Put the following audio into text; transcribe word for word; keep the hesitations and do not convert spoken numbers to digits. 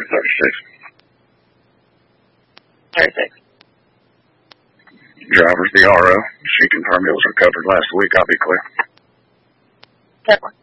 to thirty-six. thirty-six. Driver's the R O. She confirmed it was recovered last week. I'll be clear. That one.